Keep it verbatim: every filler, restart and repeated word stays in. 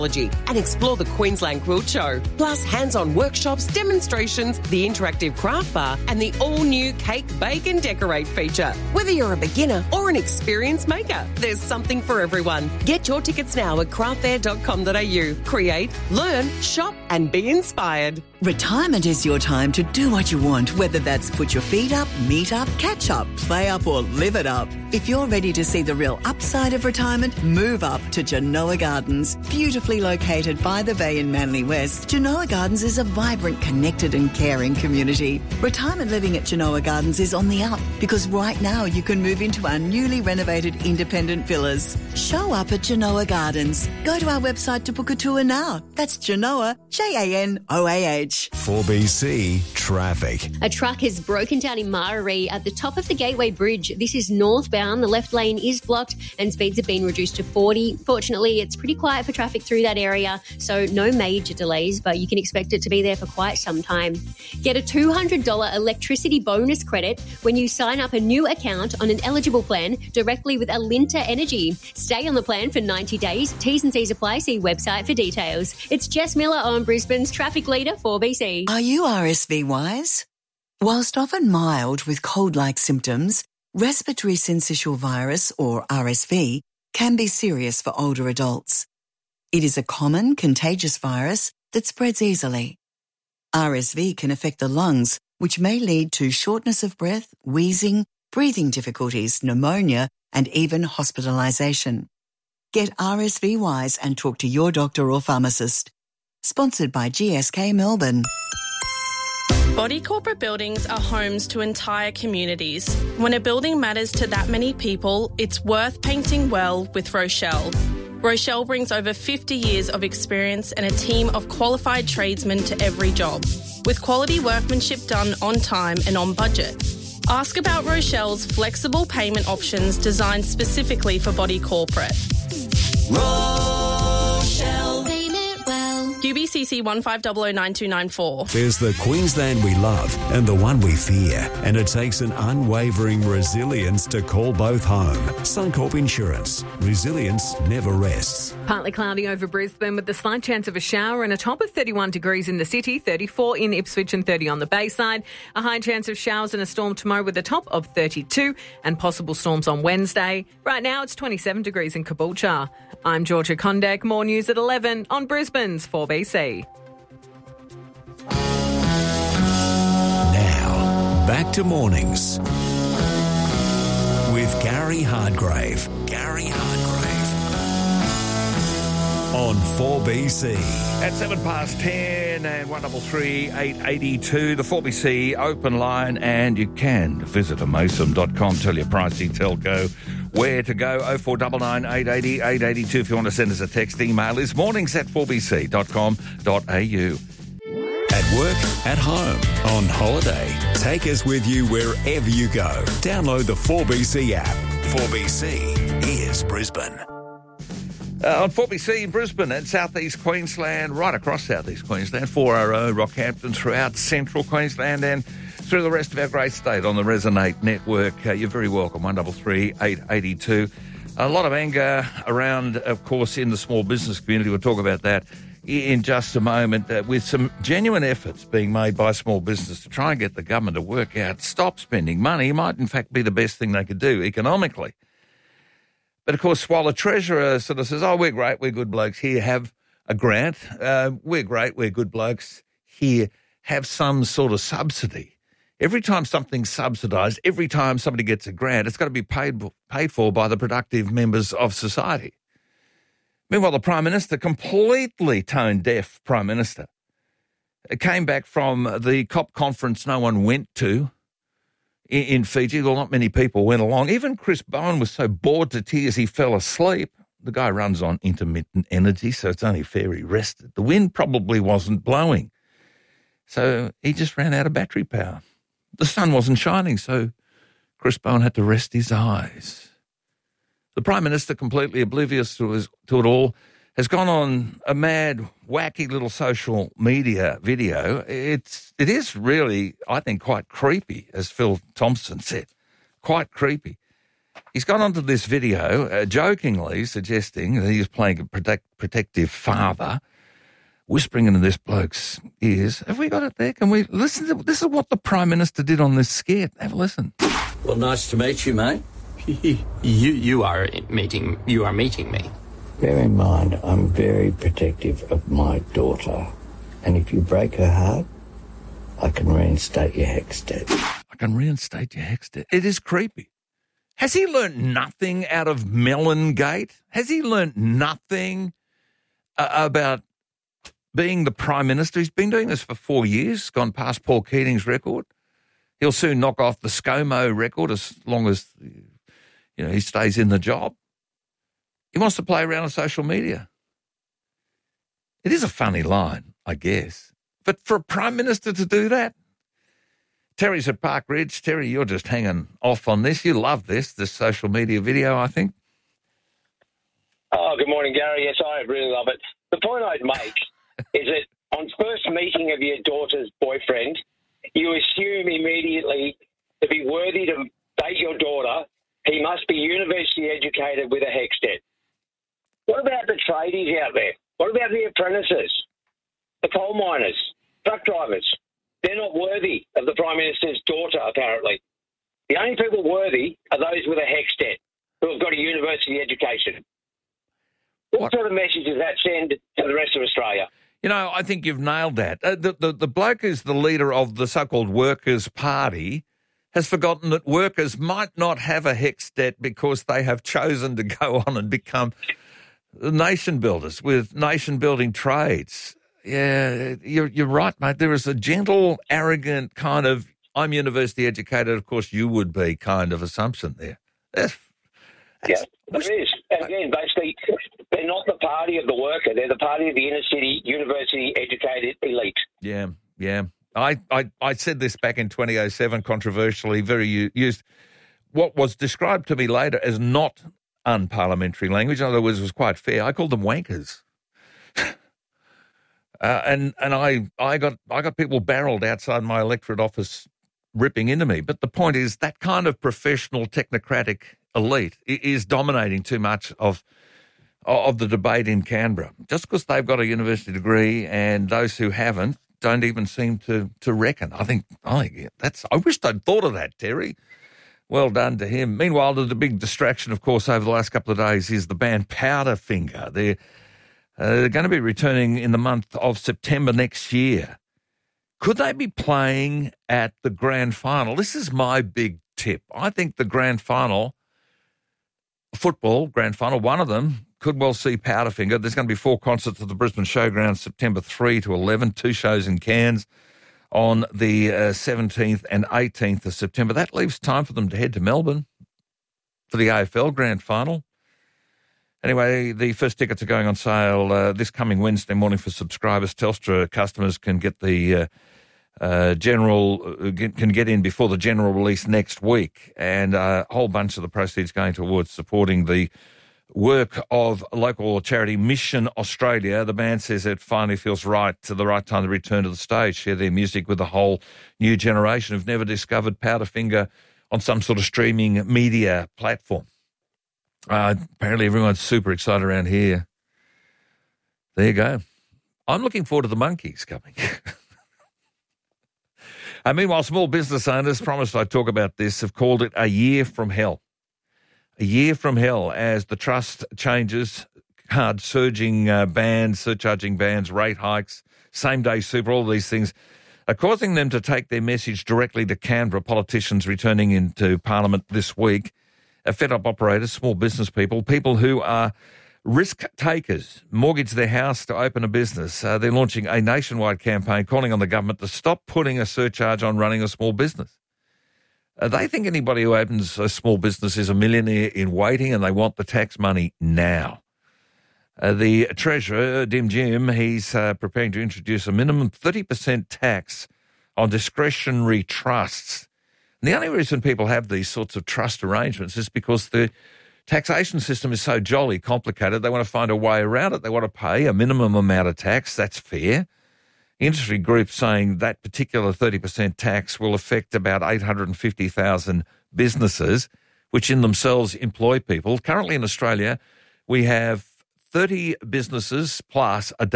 and explore the Queensland Quilt Show, plus hands-on workshops, demonstrations, the interactive craft bar, and the all-new Cake, Bake and Decorate feature. Whether you're a beginner or an experienced maker, there's something for everyone. Get your tickets now at craft fair dot com dot a u. Create, learn, shop and be inspired. Retirement is your time to do what you want, whether that's put your feet up, meet up, catch up, play up or live it up. If you're ready to see the real upside of retirement, move up to Genoa Gardens. Beautifully located by the bay in Manly West, Genoa Gardens is a vibrant, connected and caring community. Retirement living at Genoa Gardens is on the up because right now you can move into our newly renovated independent villas. Show up at Genoa Gardens. Go to our website to book a tour now. That's Genoa, J A N O A H. four B C Traffic. A truck has broken down in Mararee at the top of the Gateway Bridge. This is northbound. The left lane is blocked and speeds have been reduced to forty. Fortunately, it's pretty quiet for traffic through that area, so no major delays, but you can expect it to be there for quite some time. Get a two hundred dollars electricity bonus credit when you sign up a new account on an eligible plan directly with Alinta Energy. Stay on the plan for ninety days. T's and C's apply. See website for details. It's Jess Miller on Brisbane's traffic leader, four B C. Are you R S V wise? Whilst often mild with cold-like symptoms, respiratory syncytial virus, or R S V, can be serious for older adults. It is a common, contagious virus that spreads easily. R S V can affect the lungs, which may lead to shortness of breath, wheezing, breathing difficulties, pneumonia, and even hospitalisation. Get R S V wise and talk to your doctor or pharmacist. Sponsored by G S K Melbourne. Body corporate buildings are homes to entire communities. When a building matters to that many people, it's worth painting well with Rochelle. Rochelle brings over fifty years of experience and a team of qualified tradesmen to every job, with quality workmanship done on time and on budget. Ask about Rochelle's flexible payment options designed specifically for body corporate. Rochelle. U B C C one five zero zero nine two nine four. There's the Queensland we love and the one we fear, and it takes an unwavering resilience to call both home. Suncorp Insurance. Resilience never rests. Partly cloudy over Brisbane with the slight chance of a shower and a top of thirty-one degrees in the city, thirty-four in Ipswich and thirty on the Bayside. A high chance of showers and a storm tomorrow with a top of thirty-two and possible storms on Wednesday. Right now it's twenty-seven degrees in Caboolture. I'm Georgia Condek. More news at eleven on Brisbane's four B C. Now, back to mornings with Gary Hardgrave. Gary Hardgrave on four B C. At seven past ten and one double three eight eighty two, the four B C open line, and you can visit amosim dot com. Tell your pricing telco where to go. oh four nine nine eight eight zero eight eight two if you want to send us a text. Email is mornings at four b c dot com dot a u. At work, at home, on holiday. Take us with you wherever you go. Download the four B C app. four B C is Brisbane. Uh, on four B C in Brisbane and southeast Queensland, right across southeast Queensland, four R O, Rockhampton, throughout central Queensland and through the rest of our great state on the Resonate network. Uh, you're very welcome, one double three eight eight two. A lot of anger around, of course, in the small business community. We'll talk about that in just a moment, uh, with some genuine efforts being made by small business to try and get the government to work out, stop spending money. It might, in fact, be the best thing they could do economically. But, of course, while the Treasurer sort of says, oh, we're great, we're good blokes, here, have a grant. Uh, we're great, we're good blokes, here, have some sort of subsidy. Every time something's subsidised, every time somebody gets a grant, it's got to be paid paid for by the productive members of society. Meanwhile, the Prime Minister, completely tone-deaf Prime Minister, came back from the COP conference no one went to in, in Fiji. Well, not many people went along. Even Chris Bowen was so bored to tears he fell asleep. The guy runs on intermittent energy, so it's only fair he rested. The wind probably wasn't blowing, so he just ran out of battery power. The sun wasn't shining, so Chris Bowen had to rest his eyes. The Prime Minister, completely oblivious to, his, to it all, has gone on a mad, wacky little social media video. It's, it is really, I think, quite creepy, as Phil Thompson said. Quite creepy. He's gone onto this video uh, jokingly suggesting that he's playing a protect, protective father, whispering into this bloke's ears. Have we got it there? Can we listen to this? Is what the Prime Minister did on this skit. Have a listen. Well, nice to meet you, mate. you you are meeting you are meeting me. Bear in mind, I'm very protective of my daughter, and if you break her heart, I can reinstate your HECS debt. I can reinstate your HECS debt. It is creepy. Has he learnt nothing out of Mellon-gate? Has he learnt nothing uh, about being the Prime Minister? He's been doing this for four years, gone past Paul Keating's record. He'll soon knock off the ScoMo record as long as, you know, he stays in the job. He wants to play around on social media. It is a funny line, I guess. But for a Prime Minister to do that? Terry's at Park Ridge. Terry, you're just hanging off on this. You love this, this social media video, I think. Oh, good morning, Gary. Yes, I really love it. The point I'd make is that on first meeting of your daughter's boyfriend, you assume immediately to be worthy to date your daughter, he must be university educated with a HECS debt. What about the tradies out there? What about the apprentices, the coal miners, truck drivers? They're not worthy of the Prime Minister's daughter, apparently. The only people worthy are those with a HECS debt who have got a university education. What, what sort of message does that send to the rest of Australia? You know, I think you've nailed that. Uh, the, the, the bloke who's the leader of the so-called Workers' Party has forgotten that workers might not have a HECS debt because they have chosen to go on and become nation builders with nation-building trades. Yeah, you're, you're right, mate. There is a gentle, arrogant kind of, I'm university educated, of course you would be kind of assumption there. That's, that's, yeah, there is. Again, basically, they're not the party of the worker. They're the party of the inner-city, university-educated elite. Yeah, yeah. I, I, I said this back in twenty oh seven, controversially, very used. What was described to me later as not unparliamentary language, in other words, was quite fair. I called them wankers. uh, and and I I got I got people barreled outside my electorate office ripping into me. But the point is that kind of professional technocratic elite is dominating too much of of the debate in Canberra. Just because they've got a university degree and those who haven't don't even seem to to reckon. I think I think that's I wished I'd thought of that, Terry. Well done to him. Meanwhile, the big distraction, of course, over the last couple of days is the band Powderfinger. They're, uh, they're going to be returning in the month of September next year. Could they be playing at the grand final? This is my big tip. I think the grand final, football grand final, one of them could well see Powderfinger. There's going to be four concerts at the Brisbane Showgrounds, September third to eleven, two shows in Cairns on the uh, seventeenth and eighteenth of September. That leaves time for them to head to Melbourne for the A F L Grand Final. Anyway, the first tickets are going on sale uh, this coming Wednesday morning for subscribers. Telstra customers can get the uh, uh, general uh, get, can get in before the general release next week, and uh, a whole bunch of the proceeds going towards supporting the work of local charity Mission Australia. The band says it finally feels right to the right time to return to the stage, share their music with a whole new generation who've never discovered Powderfinger on some sort of streaming media platform. Uh, apparently everyone's super excited around here. There you go. I'm looking forward to the Monkeys coming. uh, meanwhile, small business owners, promised I'd talk about this, have called it a year from hell. A year from hell as the trust changes, card surging uh, bans, surcharging bans, rate hikes, same-day super, all these things are causing them to take their message directly to Canberra. Politicians returning into Parliament this week, uh, fed-up operators, small business people, people who are risk takers, mortgage their house to open a business. Uh, they're launching a nationwide campaign calling on the government to stop putting a surcharge on running a small business. Uh, they think anybody who opens a small business is a millionaire in waiting and they want the tax money now. Uh, the Treasurer, Dim Jim, he's uh, preparing to introduce a minimum thirty percent tax on discretionary trusts. And the only reason people have these sorts of trust arrangements is because the taxation system is so jolly complicated. They want to find a way around it. They want to pay a minimum amount of tax. That's fair. Industry groups saying that particular thirty percent tax will affect about eight hundred fifty thousand businesses, which in themselves employ people. Currently in Australia, we have thirty businesses plus a